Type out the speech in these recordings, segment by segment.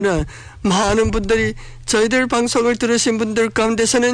많은 분들이 저희들 방송을 들으신 분들 가운데서는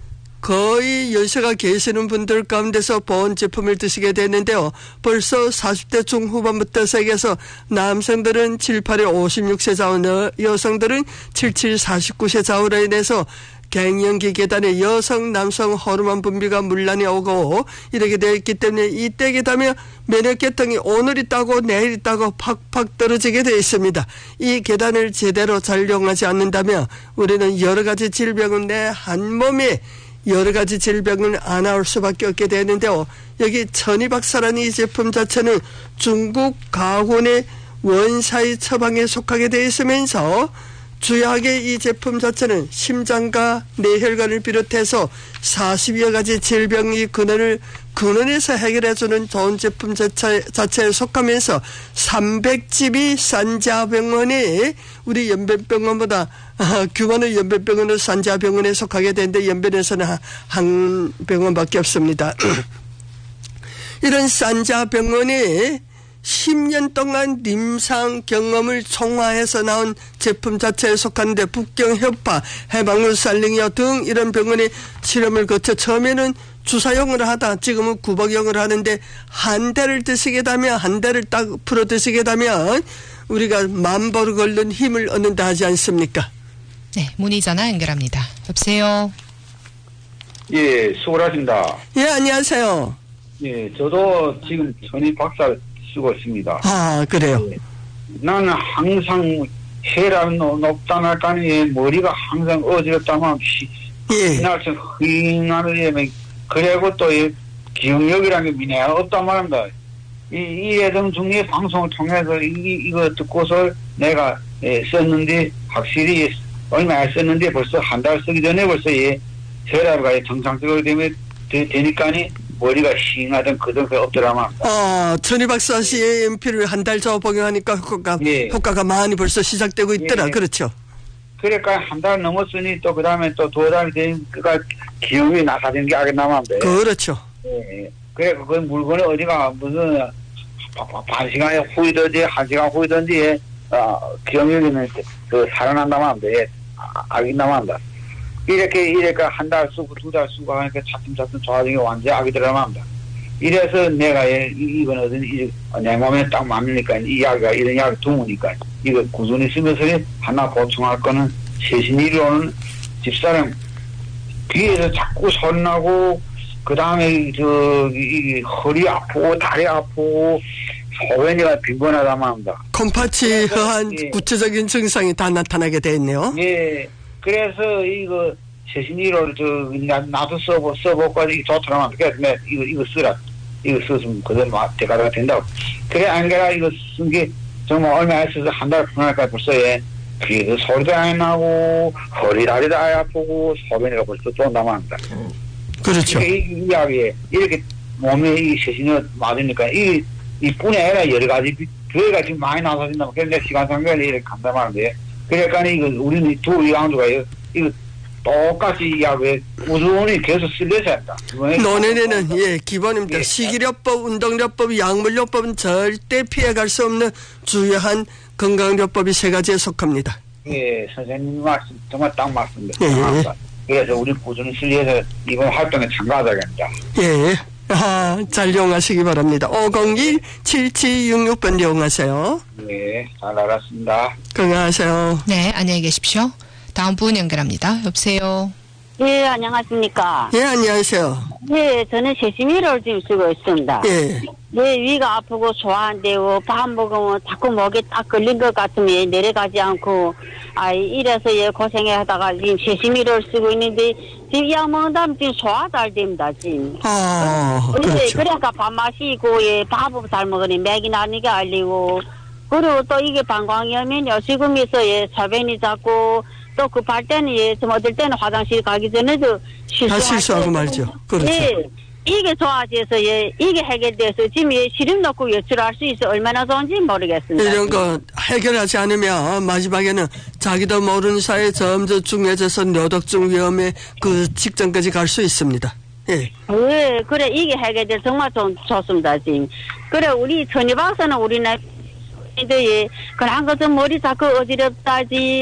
거의 연세가 계시는 분들 가운데서 보온 제품을 드시게 됐는데요. 벌써 40대 중후반부터 시작해서 남성들은 78에 56세 좌우, 여성들은 77, 49세 좌우로 인해서 갱년기 계단에 여성, 남성 호르몬 분비가 문란이 오고 이렇게 되어 있기 때문에 이때 계단에 면역계통이 오늘 있다고 내일 있다고 팍팍 떨어지게 되어 있습니다. 이 계단을 제대로 잘 이용하지 않는다면 우리는 여러 가지 질병은 내 한 몸에 여러 가지 질병을 안아올 수밖에 없게 되는데요. 여기 천이박사라는 이 제품 자체는 중국 가훈의 원사의 처방에 속하게 되어 있으면서 주요하게 이 제품 자체는 심장과 뇌혈관을 비롯해서 40여 가지 질병의 근원에서 해결해주는 좋은 제품 자체에 속하면서 300집이 산자병원이 우리 연변병원보다 규모는 연변병원은 산자병원에 속하게 되는데 연변에서는 한 병원밖에 없습니다. 이런 산자병원이 10년 동안 임상 경험을 총화해서 나온 제품 자체에 속하는데 북경협파, 해방루살링이어 등 이런 병원의 실험을 거쳐 처음에는 주사용을 하다 지금은 구복용을 하는데 한 달을 드시게 되면 한 달을 딱 풀어 드시게 되면 우리가 만보를 걸는 힘을 얻는다 하지 않습니까? 네, 문의 전화 연결합니다. 여보세요. 예, 수고하십니다. 예, 안녕하세요. 예, 저도 지금 전입 박사 쓰고 있습니다. 아, 그래요? 예, 나는 항상 혈압 높다나까니 머리가 항상 어지럽다만 예. 날씨 휘잉하는 그리고 또 기억력이라는 게 미네 없단 말입니다. 이 예정 중에 방송을 통해서 이거 듣고서 내가 썼는데 확실히 얼마 썼는데 벌써 한 달 쓰기 전에 벌써 혈압이 정상적으로 되니까니 머리가 싱하던 그런 게 없더라만. 천희박사 씨의 MP를 한 달 전 복용하니까 효과가 많이 벌써 시작되고 있더라. 그렇죠. 그러니까 한 달 넘었으니 또 그 다음에 또 2달 되니까 기억이 나사진 게 아직 남았는데. 그렇죠. 예. 그래 그 물건이 어디가 무슨 반 시간에 후이든지 1시간 후이든지 기억력이는 살아난다만 합니다. 악이 남았다. 이렇게 한 달 쓰고 2달 쓰고 하니까 차츰차츰 좋아지는 게 완전히 악이 들어갑니다. 이래서 내가 이건 내 몸에 딱 맞으니까 이 약이 이런 약이 드무니까 이거 꾸준히 쓰면서 하나 보충할 거는 세신이로는 집사람 귀에서 자꾸 소리 나고 그 다음에 이 허리 아프고 다리 아프고 소변이가 빈번하다만 합니다. 콩팥이 허한 구체적인 증상이 다 나타나게 되었네요. 예. 그래서 이거 세신이로 나도 써보고 이게 좋더라만. 그래서 내가 이거 쓰라. 이거 썼으면 그대로 대가가 된다고. 그래 안 그래 이거 쓴 게 정말 얼마 안 써서 한 달 풀어날까 벌써 귀에도 소리도 안 나고 허리 다리도 안 아프고 소변이가 벌써 쫀다만 합니다. 그렇죠. 이 약이 이렇게 몸에 이 세신이 맞으니까 이뿐에 아니라 여러 가지 별가 지금 많이 나서진다. 그래서 내가 시간 상관이 이렇게 간다만한데. 그러니까 이거 우리는 두 양주가 이거 똑같이 이 약에 꾸준히 계속 쓸려야 한다. 논의는 기본입니다. 식이요법, 운동요법, 약물요법은 절대 피해갈 수 없는 주요한 건강요법이 3가지에 속합니다. 예, 선생님 말씀 정말 딱 맞습니다. 그래서 우리 꾸준히 쓸려서 이번 활동에 참가하자고 합니다. 예. 잘 이용하시기 바랍니다. 501-7766번 이용하세요. 네, 잘 알았습니다. 건강하세요. 네, 안녕히 계십시오. 다음 분 연결합니다. 여보세요. 예, 안녕하십니까. 예, 안녕하세요. 예, 저는 세시미를 지금 쓰고 있습니다. 예. 네, 위가 아프고 소화 안 되고 밥 먹으면 자꾸 목에 딱 걸린 것 같으면 내려가지 않고 이래서 고생해 하다가 지금 세시미를 쓰고 있는데 지금 약 먹는다면 지금 소화 잘 됩니다, 지금. 그렇죠. 그러니까 밥 마시고 밥을 잘 먹으니 맥이 나는 게 알리고 그리고 또 이게 방광이면요 지금에서 소변이 자꾸 또 급할 때는 좀 어떨 때는 화장실 가기 전에도 실수하고 말죠. 그렇죠. 예. 이게 좋아져서 이게 해결돼서 지금 시름 넣고 외출할 수 있어 얼마나 좋은지 모르겠습니다. 이런 거 해결하지 않으면 마지막에는 자기도 모르는 사이에 점점 중요해져서 뇌독증 위험에 그 직전까지 갈 수 있습니다. 예. 예, 그래 이게 해결돼 정말 좋습니다 지금. 그래 우리 천희 박사는 우리나라 있는데 예. 그한 것은 머리 자꾸 어지럽다지